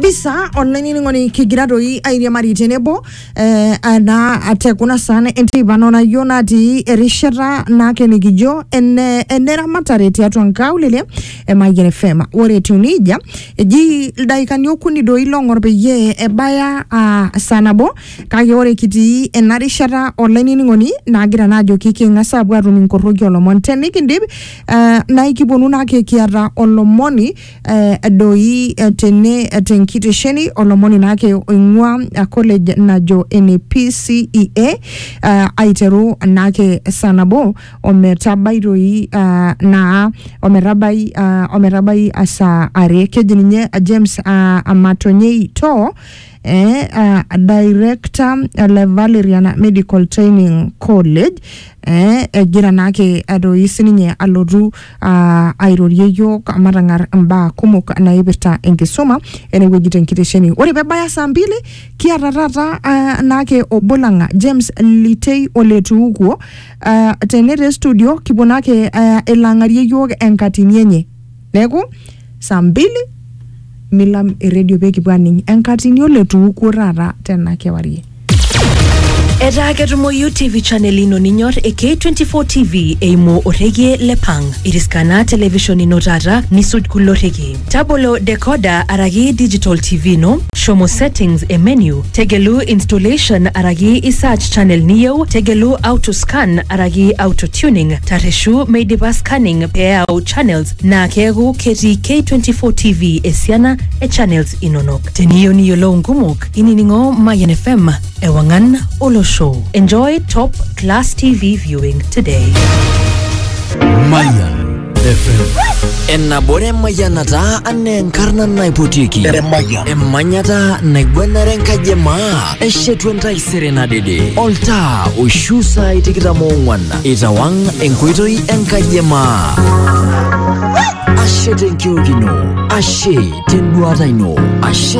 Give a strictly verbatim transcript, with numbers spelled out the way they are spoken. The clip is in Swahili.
kabisa online ngoni kigira doi airia mari tenebo eh ana atekuna sana enti banona yona di erishara na kenigijo ene enera matareti atwanka ulele e magene fema ore tunija ji daikani okuni doi longor beye e baya uh, sanabo kage ore kiti enarishara online ngoni nagira najo kiki ngasa bwa rumi nkorogi olomon tenikindib uh, na ikibonuna ke kiara olomoni uh, doi uh, tene uh, tenkitesheni olomoni nake ingwa uh, college najo N P C E A uh, aiteru nake sanabo ometabairoi uh, na omerabai uh, omerabai asa are kejininye uh, James uh, Amatonyei to eh uh, director uh, Valerian Medical Training College eh gira nake ado isininye alodu uh, airorie yok amarangar mba kumuk na ibirta engisoma ene wejiten kitesheni ore bebaya saa mbili kiara rata uh, nake obolanga James Litei oletu uko uh, tenere studio kibonake uh, elangarie yok enkatinyenye lego saa mbili milam radio beki bwaning enkatinyo letu uko rara tena kewarie Eda ketumo U T V channel ino ninyor e K twenty-four T V eimo orege lepang. Iriskana television ino tata nisuj kulorege. Tabolo decoder aragi digital T V no. Shomo settings e menu. Tegelu installation aragi isearch channel niyo. Tegelu auto scan aragi auto tuning. Tareshu meidiba scanning peao channels. Na kegu keti K twenty-four T V esiana e channels inonok. Teniyo niyo lo ngumuk. Ininingo Mayan F M. Ewangan Olo Show. Enjoy top class T V viewing today. Mayan F M. Enabore mayanata ane nkarna naipotiki. Emanyata naigwenare nkajema. Eshetwenta iserena dede. Olta ushusa itikita muungwana. Itawang enkuitoi enkajema. Ashe tenkio kino. Ashe tenduata ino. Ashe